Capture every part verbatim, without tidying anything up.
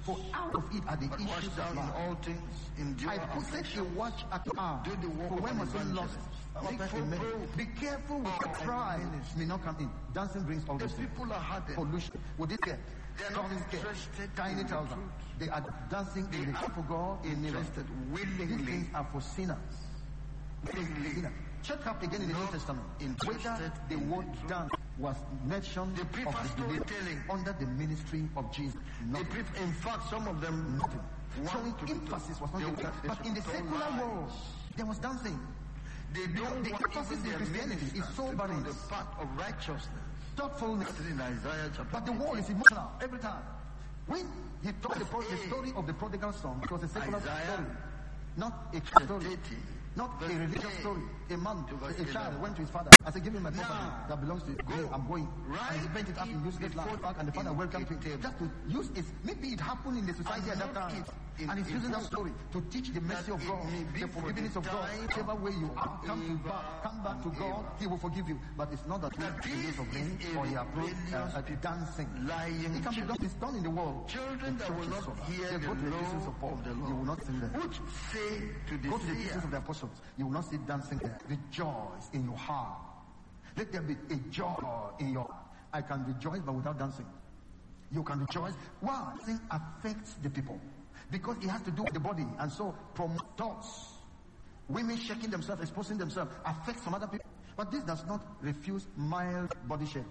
For out of it are the But watch issues down of in life. all things, endure I put such a affliction. watch at the hour. Do the work For of when an my son lost, evangelist. make Make amen. full Be careful with of the pride ministry. may not come in. Dancing brings all The those things. people are hardened. Pollution. Would it get? They are not Strong scare, interested tiny in the trousers. truth. They are dancing They in the are camp of God in Nero. interested These willingly. things are for sinners. Willingly. Sinners. Check up again in the New Not Testament. interested Whether the in word the truth. dance was mentioned They prefer of the believer storytelling. under the ministry of Jesus. They Nothing. prefer, in fact, some of them Nothing. Showing want to be emphasis was not they given. want- But in the they secular want world, there was dancing. They Because don't the want emphasis even in their Christianity is ministers to sobering, do the path of righteousness. thoughtfulness. That's in Isaiah chapter But the world is eighteen. emotional every time. When he told the, pro- the story of the prodigal son, it was a secular Isaiah story, not a chapter story, eighty, not a verse religious eight story. A man, to verse a child eleven. went to his father. I said, give him my property Now, that belongs to go, me. I'm going. right And he bent it up and used this before land back, and the father in welcomed a him. table. Just to use it. Maybe it happened in the society And at that not time. it in And he's a using that book story to teach the mercy that of it God, may be the for forgiveness the of God. time Whichever way you are, come to ever back, come back to and God, ever. He will forgive you. But it's not that That he this is of him is a or he approves uh, rebellious uh, people, dancing. lying It can be children. done. It's done in the world. Children that will Churches not suffer. hear They the go to the epistles law of Paul. of the You will Lord, not sing there. which say to the Go to the seer, epistles of the apostles. You will not see dancing there. Rejoice in your heart. Let there be a joy in your heart. I can rejoice but without dancing. You can rejoice. Why? Dancing affects the people. Because it has to do with the body. And so promote thoughts. Women shaking themselves, exposing themselves, affects some other people. But this does not refuse mild body shape.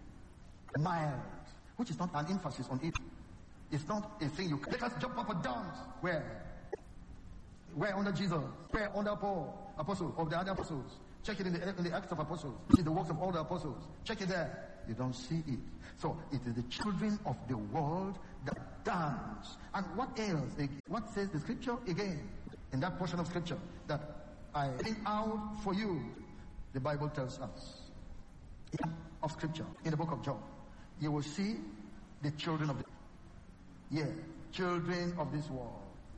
Mild. Which is not an emphasis on it. It's not a thing you can. Let us jump up and dance. Where? Where under Jesus? Where under Paul? Apostle of the other apostles. Check it in the, in the Acts of Apostles. Which is the works of all the apostles. Check it there. You don't see it. So it is the children of the world that dance. And what else? What says the scripture again? In that portion of scripture that I bring out for you, the Bible tells us. In of scripture, in the book of Job, you will see the children of the yeah, children of this world.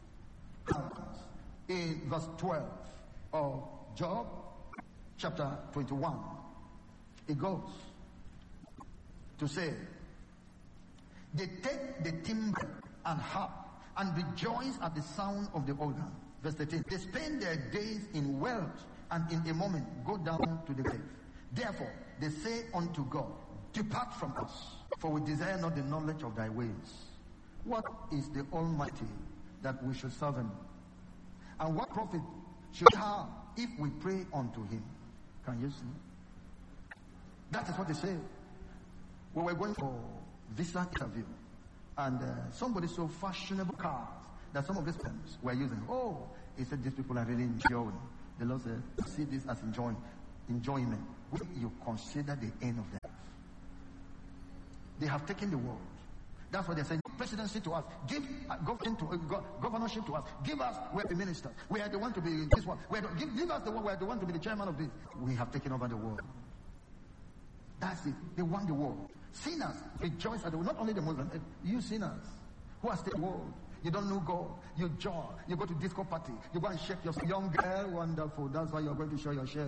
In verse twelve of Job, chapter twenty-one, it goes to say, they take the timbre and harp and rejoice at the sound of the organ. Verse thirteen, they spend their days in wealth and in a moment go down to the grave. Therefore, they say unto God, depart from us, for we desire not the knowledge of thy ways. What is the Almighty that we should serve him? And what profit should we have if we pray unto him? Can you see? That is what they say. We were going for visa interview, and uh, somebody so fashionable cars that some of these firms were using. Oh, he said these people are really enjoying. The Lord said, see this as enjoying, enjoyment. When you consider the end of their life, they have taken the world. That's what they're saying. Presidency to us, give uh, government to, uh, go, governorship to us. Give us, we're the ministers. We are the one to be in this one. We are the, give, give us the one. We are the one to be the chairman of this. We have taken over the world. That's it. They want the world. Sinners rejoice at the world. Not only the Muslims, uh, you sinners who are still in the world. You don't know God. You joy. You go to disco party. You go and shake your young girl. Wonderful. That's why you're going to show your shame.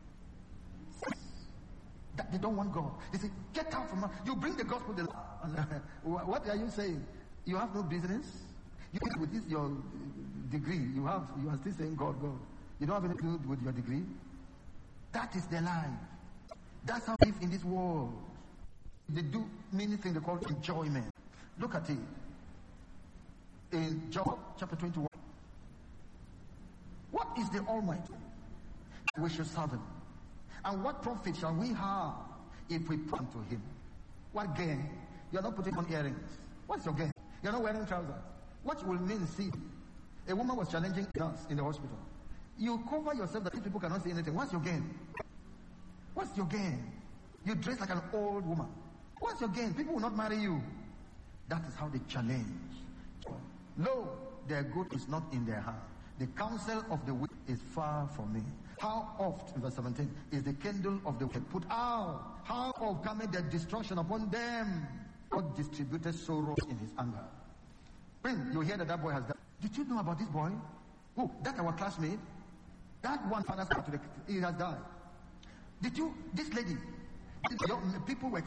That they don't want God. They say, get out from us. You bring the gospel. The what are you saying? You have no business. You with this your degree. You have. You are still saying God, God. You don't have anything to do with your degree. That is their life. That's how they live in this world. They do many things they call enjoyment. Look at it. In Job chapter twenty-one. What is the Almighty? We should serve him. And what profit shall we have if we pray to him? What gain? You're not putting on earrings. What's your gain? You're not wearing trousers. What will men see? A woman was challenging us in the hospital. You cover yourself that people cannot see anything. What's your gain? What's your gain? You dress like an old woman. What's your gain? People will not marry you. That is how they challenge. Lo, their good is not in their hand. The counsel of the wicked is far from me. How oft, in verse seventeen, is the candle of the wicked put out? How oft cometh their destruction upon them? God distributed sorrows in his anger. Bring, you hear that that boy has died. Did you know about this boy? Oh, that our classmate? That one father's got to the, he has died. Did you, this lady, your, people were